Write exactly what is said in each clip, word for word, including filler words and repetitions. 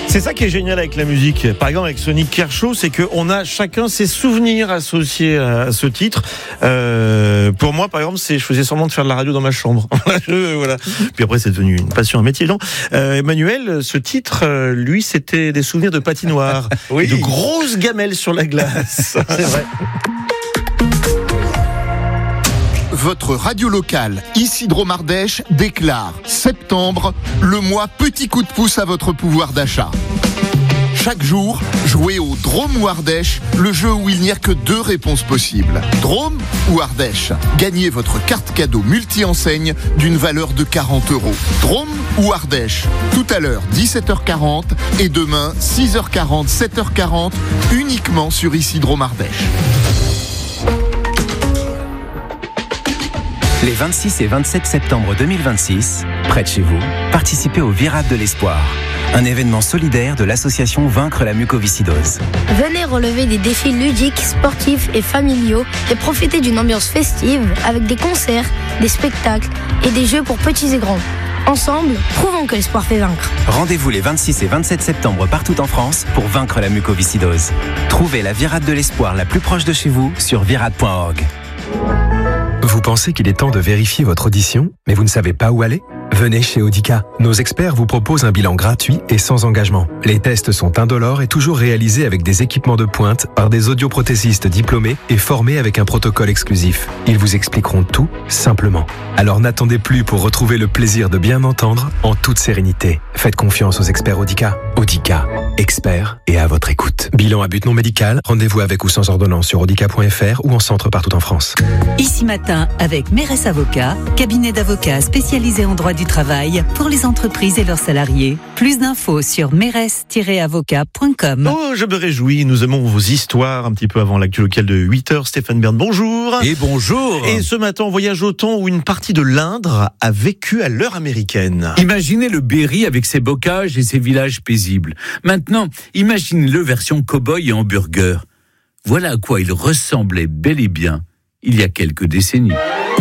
C'est ça qui est génial avec la musique. Par exemple, avec Sonic Kershaw, c'est qu'on a chacun ses souvenirs associés à ce titre. Euh, pour moi, par exemple, c'est je faisais semblant de faire de la radio dans ma chambre. je, voilà. Puis après, c'est devenu une passion, un métier. Non, euh, Emmanuel, ce titre, euh, lui, c'était des souvenirs de patinoire, oui. De grosses gamelles sur la glace. C'est vrai. Votre radio locale, ici Dromardèche, déclare septembre, le mois petit coup de pouce à votre pouvoir d'achat. Chaque jour, jouez au Drôme ou Ardèche, le jeu où il n'y a que deux réponses possibles. Drôme ou Ardèche. Gagnez votre carte cadeau multi-enseigne d'une valeur de quarante euros. Drôme ou Ardèche. Tout à l'heure, dix-sept heures quarante et demain, six heures quarante, sept heures quarante, uniquement sur ici Drôme Ardèche. Les vingt-six et vingt-sept septembre deux mille vingt-six, près de chez vous, participez au Virade de l'Espoir, un événement solidaire de l'association Vaincre la mucoviscidose. Venez relever des défis ludiques, sportifs et familiaux et profiter d'une ambiance festive avec des concerts, des spectacles et des jeux pour petits et grands. Ensemble, prouvons que l'espoir fait vaincre. Rendez-vous les vingt-six et vingt-sept septembre partout en France pour vaincre la mucoviscidose. Trouvez la Virade de l'Espoir la plus proche de chez vous sur virade point org. Vous pensez qu'il est temps de vérifier votre audition, mais vous ne savez pas où aller ? Venez chez Audica. Nos experts vous proposent un bilan gratuit et sans engagement. Les tests sont indolores et toujours réalisés avec des équipements de pointe par des audioprothésistes diplômés et formés avec un protocole exclusif. Ils vous expliqueront tout simplement. Alors n'attendez plus pour retrouver le plaisir de bien entendre en toute sérénité. Faites confiance aux experts Audica. Audica, experts et à votre écoute. Bilan à but non médical, rendez-vous avec ou sans ordonnance sur audica point f r ou en centre partout en France. Ici matin avec Mérès Avocats, cabinet d'avocats spécialisé en droit du travail pour les entreprises et leurs salariés. Plus d'infos sur mérès tiret avocat point com. Oh, je me réjouis, nous aimons vos histoires un petit peu avant l'actu locale de huit heures. Stéphane Bern, bonjour. Et bonjour. Et ce matin, on voyage au temps où une partie de l'Indre a vécu à l'heure américaine. Imaginez le Berry avec ses bocages et ses villages paisibles. Maintenant, imaginez-le version cow-boy et hamburger. Voilà à quoi il ressemblait bel et bien il y a quelques décennies.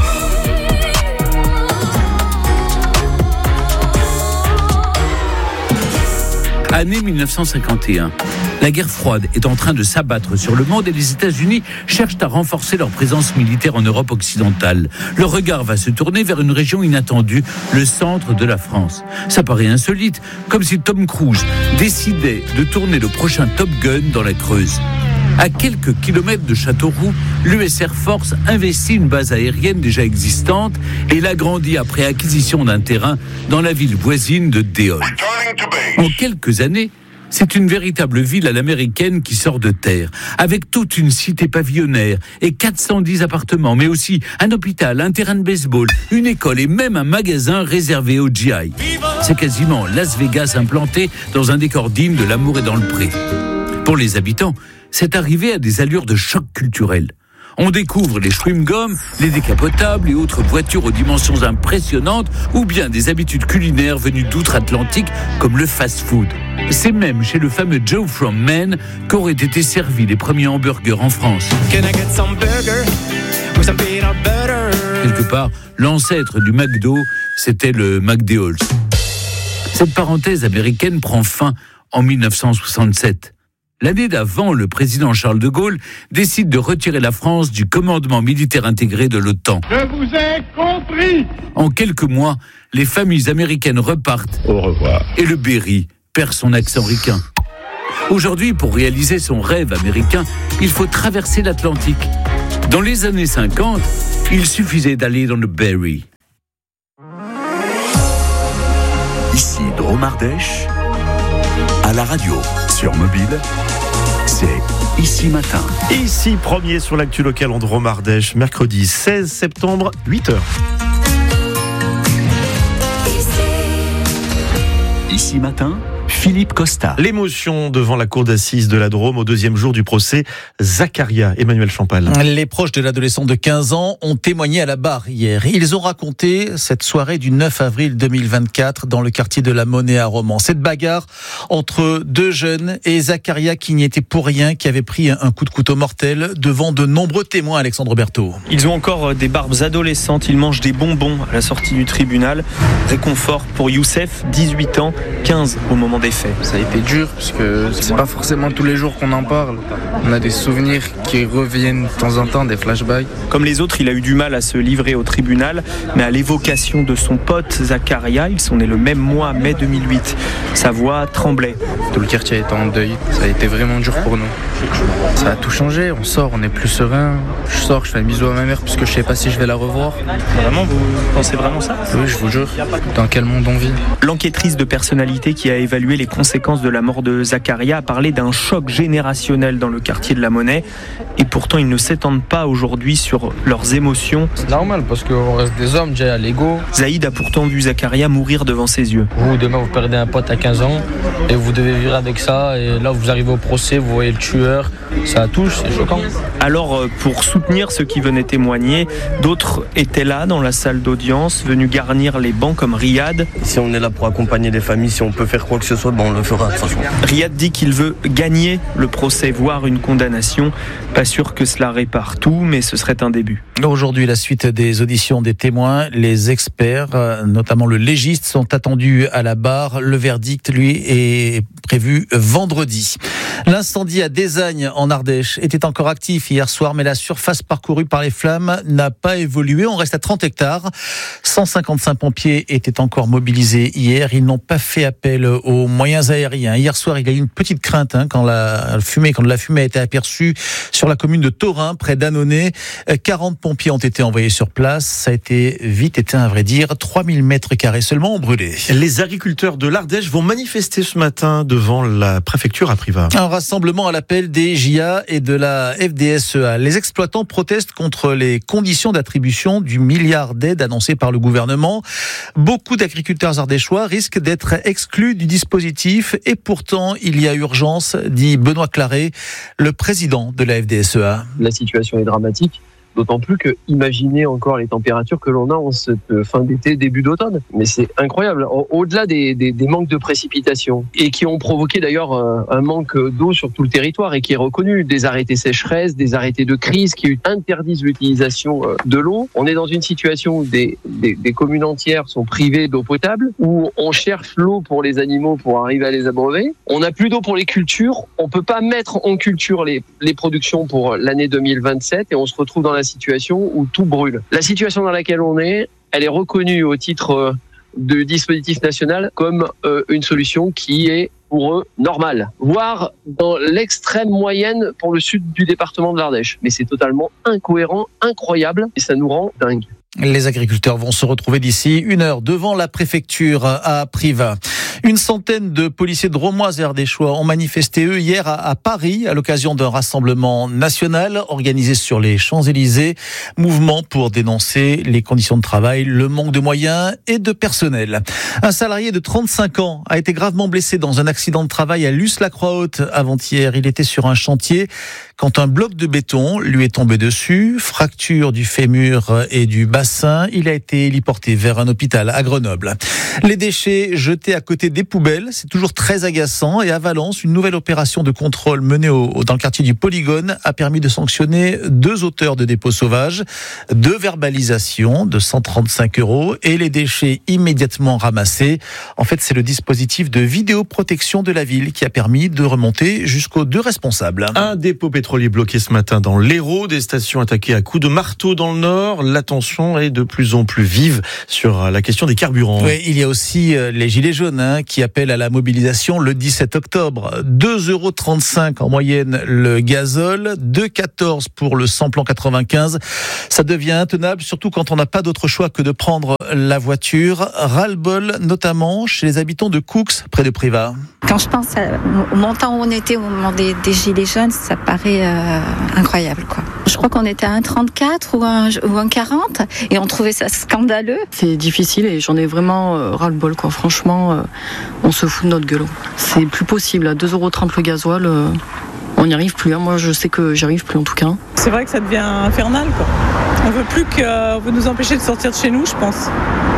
Année mille neuf cent cinquante et un. La guerre froide est en train de s'abattre sur le monde et les États-Unis cherchent à renforcer leur présence militaire en Europe occidentale. Leur regard va se tourner vers une région inattendue, le centre de la France. Ça paraît insolite, comme si Tom Cruise décidait de tourner le prochain Top Gun dans la Creuse. À quelques kilomètres de Châteauroux, l'U S Air Force investit une base aérienne déjà existante et l'agrandit après acquisition d'un terrain dans la ville voisine de Déol. En quelques années, c'est une véritable ville à l'américaine qui sort de terre, avec toute une cité pavillonnaire et quatre cent dix appartements, mais aussi un hôpital, un terrain de baseball, une école et même un magasin réservé aux G I. C'est quasiment Las Vegas implanté dans un décor digne de L'amour est dans le pré. Pour les habitants, c'est arrivé à des allures de choc culturel. On découvre les chewing-gums, les décapotables et autres voitures aux dimensions impressionnantes ou bien des habitudes culinaires venues d'outre-Atlantique comme le fast-food. C'est même chez le fameux Joe from Maine qu'auraient été servis les premiers hamburgers en France. Quelque part, l'ancêtre du McDo, c'était le McDonald's. Cette parenthèse américaine prend fin en mille neuf cent soixante-sept. L'année d'avant, le président Charles de Gaulle décide de retirer la France du commandement militaire intégré de l'OTAN. Je vous ai compris. En quelques mois, les familles américaines repartent. Au revoir. Et le Berry perd son accent ricain. Aujourd'hui, pour réaliser son rêve américain, il faut traverser l'Atlantique. Dans les années cinquante, il suffisait d'aller dans le Berry. Ici Dromardèche, à la radio, sur mobile, c'est Ici Matin. Ici, premier sur l'actu locale en Dromardèche, mercredi seize septembre, huit heures. Ici Matin, Philippe Costa. L'émotion devant la cour d'assises de la Drôme au deuxième jour du procès Zakaria. Emmanuel Champal. Les proches de l'adolescent de quinze ans ont témoigné à la barre hier. Ils ont raconté cette soirée du neuf avril deux mille vingt-quatre dans le quartier de la Monnaie à Romans. Cette bagarre entre deux jeunes et Zakaria qui n'y était pour rien, qui avait pris un coup de couteau mortel devant de nombreux témoins, Alexandre Berthaud. Ils ont encore des barbes adolescentes, ils mangent des bonbons à la sortie du tribunal. Réconfort pour Youssef, dix-huit ans, quinze au moment moment des faits. Ça a été dur parce que c'est pas forcément tous les jours qu'on en parle. On a des souvenirs qui reviennent de temps en temps, des flashbacks. Comme les autres, il a eu du mal à se livrer au tribunal, mais à l'évocation de son pote Zakaria, ils sont nés le même mois, mai deux mille huit. Sa voix tremblait. Tout le quartier était en deuil. Ça a été vraiment dur pour nous. Ça a tout changé. On sort, on est plus serein. Je sors, je fais un bisou à ma mère parce que je sais pas si je vais la revoir. Vraiment, vous pensez vraiment ça ? Oui, je vous jure. Dans quel monde on vit ? L'enquêtrice de personnalité qui a évalué les conséquences de la mort de Zakaria a parlé d'un choc générationnel dans le quartier de la Monnaie. Et pourtant, ils ne s'étendent pas aujourd'hui sur leurs émotions. C'est normal parce qu'on reste des hommes déjà à l'ego. Zaïd a pourtant vu Zakaria mourir devant ses yeux. Vous, demain, vous perdez un pote à quinze ans et vous devez vivre avec ça. Et là, vous arrivez au procès, vous voyez le tueur. Ça touche, c'est choquant. Alors, pour soutenir ceux qui venaient témoigner, d'autres étaient là dans la salle d'audience, venus garnir les bancs comme Riyad. Si on est là pour accompagner les familles, si on peut faire quoi que ce soit, ben on le fera de toute façon. Riyad dit qu'il veut gagner le procès, voire une condamnation. Pas sûr que cela répare tout, mais ce serait un début. Aujourd'hui, la suite des auditions des témoins, les experts, notamment le légiste, sont attendus à la barre. Le verdict, lui, est prévu vendredi. L'incendie à Désagne, en Ardèche, était encore actif hier soir, mais la surface parcourue par les flammes n'a pas évolué. On reste à trente hectares. cent cinquante-cinq pompiers étaient encore mobilisés hier. Ils n'ont pas fait appel aux moyens aériens. Hier soir, il y a eu une petite crainte hein, quand la fumée, quand la fumée a été aperçue sur la commune de Thorin, près d'Annonay. quarante pompiers ont été envoyés sur place. Ça a été vite éteint, à vrai dire. trois mille mètres carrés seulement ont brûlé. Les agriculteurs de l'Ardèche vont manifester ce matin devant la préfecture à Privas. Un rassemblement à l'appel des J A et de la F D S E A. Les exploitants protestent contre les conditions d'attribution du milliard d'aides annoncé par le gouvernement. Beaucoup d'agriculteurs ardéchois risquent d'être exclus du dispositif et pourtant il y a urgence, dit Benoît Claret, le président de la F D S E A. La situation est dramatique. D'autant plus que, imaginez encore les températures que l'on a en cette fin d'été, début d'automne. Mais c'est incroyable. Au-delà des, des, des manques de précipitations, et qui ont provoqué d'ailleurs un manque d'eau sur tout le territoire, et qui est reconnu, des arrêtés sécheresse, des arrêtés de crise qui interdisent l'utilisation de l'eau. On est dans une situation où des, des, des communes entières sont privées d'eau potable, où on cherche l'eau pour les animaux pour arriver à les abreuver. On n'a plus d'eau pour les cultures. On peut pas mettre en culture les, les productions pour l'année deux mille vingt-sept, et on se retrouve dans la situation où tout brûle. La situation dans laquelle on est, elle est reconnue au titre du dispositif national comme euh, une solution qui est pour eux normale, voire dans l'extrême moyenne pour le sud du département de l'Ardèche. Mais c'est totalement incohérent, incroyable, et ça nous rend dingue. Les agriculteurs vont se retrouver d'ici une heure devant la préfecture à Privas. Une centaine de policiers drômois et ardéchois ont manifesté, eux, hier à Paris, à l'occasion d'un rassemblement national organisé sur les Champs-Élysées. Mouvement pour dénoncer les conditions de travail, le manque de moyens et de personnel. Un salarié de trente-cinq ans a été gravement blessé dans un accident de travail à Luce-la-Croix-Haute avant-hier. Il était sur un chantier quand un bloc de béton lui est tombé dessus. Fracture du fémur et du bassin. Il a été héliporté vers un hôpital à Grenoble. Les déchets jetés à côté des poubelles, c'est toujours très agaçant. Et à Valence, une nouvelle opération de contrôle menée au, dans le quartier du Polygone a permis de sanctionner deux auteurs de dépôts sauvages, deux verbalisations de cent trente-cinq euros et les déchets immédiatement ramassés. En fait, c'est le dispositif de vidéoprotection de la ville qui a permis de remonter jusqu'aux deux responsables. Un dépôt pétrolier bloqué ce matin dans l'Hérault, des stations attaquées à coups de marteau dans le nord. L'attention est de plus en plus vive sur la question des carburants. Oui, il y a aussi les gilets jaunes hein, qui appellent à la mobilisation le dix-sept octobre. deux euros trente-cinq en moyenne le gazole, deux euros quatorze pour le samplon quatre-vingt-quinze. Ça devient intenable, surtout quand on n'a pas d'autre choix que de prendre la voiture. Ras-le-bol, notamment chez les habitants de Coux, près de Privas. Quand je pense au montant où on était au moment des, des gilets jaunes, ça paraît euh, incroyable, quoi. Je crois qu'on était à un trente-quatre ou un, ou un quarante et on trouvait ça scandaleux. C'est difficile et j'en ai vraiment euh, ras-le-bol, quoi. Franchement, euh, on se fout de notre gueule. C'est plus possible. À deux euros trente le gasoil, euh, on n'y arrive plus. Hein. Moi, je sais que j'y arrive plus en tout cas. C'est vrai que ça devient infernal, quoi. On veut plus que, on veut nous empêcher de sortir de chez nous, je pense.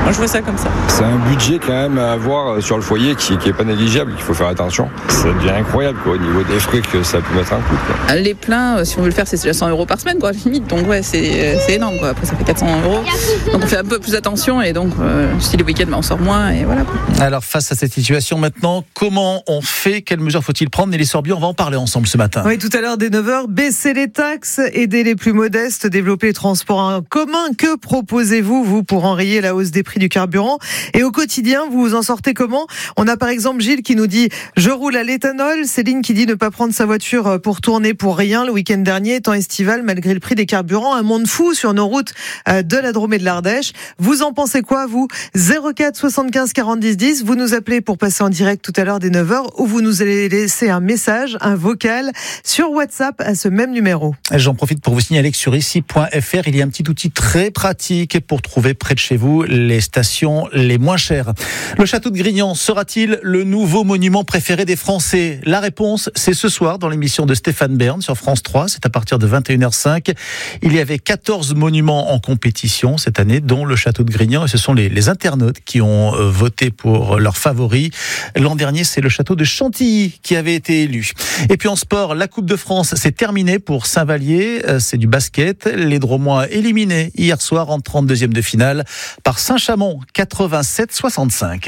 Moi, je vois ça comme ça. C'est un budget quand même à avoir sur le foyer qui n'est pas négligeable, qu'il faut faire attention. Ça devient incroyable quoi, au niveau des fruits que ça peut mettre un coup. Quoi. Les pleins, si on veut le faire, c'est déjà cent euros par semaine, quoi, limite. Donc ouais, c'est, c'est énorme. Quoi. Après, ça fait quatre cents euros. Donc on fait un peu plus attention et donc euh, si les week-ends, bah, on sort moins et voilà. Quoi. Alors face à cette situation maintenant, comment on fait? Quelles mesures faut-il prendre? Nelly Sorbier, on va en parler ensemble ce matin. Oui, tout à l'heure dès neuf heures, baisser les taxes, aider les plus modestes, développer les transports en commun. Que proposez-vous, vous, pour enrayer la hausse des prix du carburant? Et au quotidien, vous vous en sortez comment? On a par exemple Gilles qui nous dit « Je roule à l'éthanol ». Céline qui dit ne pas prendre sa voiture pour tourner pour rien le week-end dernier, temps estival, malgré le prix des carburants. Un monde fou sur nos routes de la Drôme et de l'Ardèche. Vous en pensez quoi, vous? zéro quatre soixante-quinze quarante dix dix. Vous nous appelez pour passer en direct tout à l'heure dès neuf heures ou vous nous allez laisser un message, un vocal sur WhatsApp à ce même numéro. J'en profite pour vous signaler que sur ici point f r, il y a un petit outil très pratique pour trouver près de chez vous les stations les moins chères. Le château de Grignan sera-t-il le nouveau monument préféré des Français? La réponse, c'est ce soir dans l'émission de Stéphane Bern sur France trois. C'est à partir de vingt et une heures cinq. Il y avait quatorze monuments en compétition cette année, dont le château de Grignan. Et ce sont les, les internautes qui ont euh, voté pour leur favori. L'an dernier, c'est le château de Chantilly qui avait été élu. Et puis en sport, la Coupe de France, c'est terminé pour Saint-Vallier. Euh, c'est du basket. Les Dromois éliminés hier soir en trente-deuxième de finale par Saint-Chamond, quatre-vingt-sept soixante-cinq.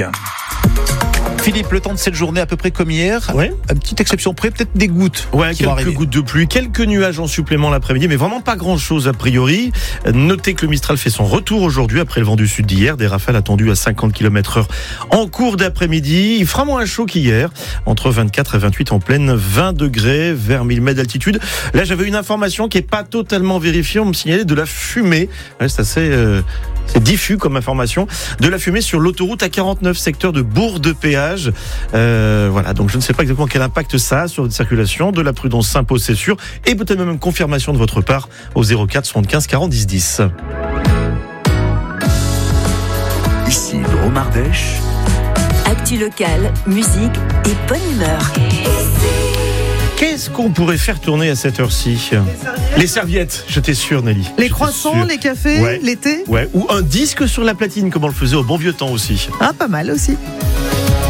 Philippe, le temps de cette journée à peu près comme hier. Ouais. Une petite exception près, peut-être des gouttes. Ouais, qui vont quelques arriver. gouttes de pluie, quelques nuages en supplément l'après-midi, mais vraiment pas grand-chose a priori. Notez que le Mistral fait son retour aujourd'hui après le vent du sud d'hier. Des rafales attendues à cinquante kilomètres heure en cours d'après-midi. Il fera moins chaud qu'hier, entre vingt-quatre et vingt-huit en pleine, vingt degrés vers mille mètres d'altitude. Là, j'avais une information qui est pas totalement vérifiée. On me signalait de la fumée. Ouais, c'est assez... Euh... C'est diffus comme information. De la fumée sur l'autoroute A quarante-neuf, secteur de Bourg-de-Péage. Euh, voilà, donc je ne sais pas exactement quel impact ça a sur la circulation. De la prudence s'impose, c'est sûr. Et peut-être même une confirmation de votre part au zéro quatre soixante-quinze quarante dix dix. Ici Drôme Ardèche. Actu locale, musique et bonne humeur. Qu'est-ce qu'on pourrait faire tourner à cette heure-ci? Les serviettes, les serviettes, j'étais sûr, Nelly. Les croissants, sûr. Les cafés, ouais. L'été. Ouais, ou un disque sur la platine, comme on le faisait au bon vieux temps aussi. Ah, pas mal aussi.